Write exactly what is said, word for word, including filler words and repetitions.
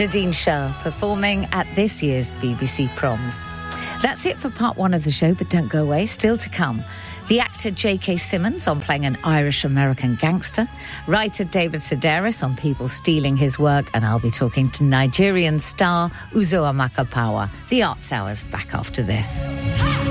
Nadine Shah performing at this year's B B C Proms. That's it for part one of the show, but don't go away. Still to come. The actor J K. Simmons on playing an Irish-American gangster. Writer David Sedaris on people stealing his work. And I'll be talking to Nigerian star Uzo Amaka Power. The Arts Hour's back after this.